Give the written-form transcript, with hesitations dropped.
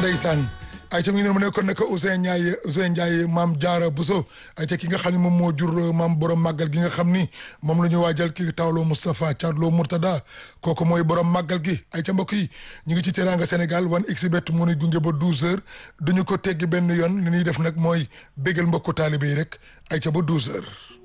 ndeysaan ay ca mi ngi ne mu nekkoon nag Ousseyn Ndiaye maam Diarra Bousso ay ca ki nga xam ne moom moo jur maam borom màggal gi nga xam ni moom la ñu waajal ki tawloo Moustapha Thiarlo Mourtada kooku mooy borom màggal gi ay ca mbokk yi ñu ngi ci Teranga Sénégal 1xBet mu nuy gunge ba 12h duñu ko teggi benn yoon li ñuy def nag mooy bégal mbokku taalibe yi rek ay ca ba 12h.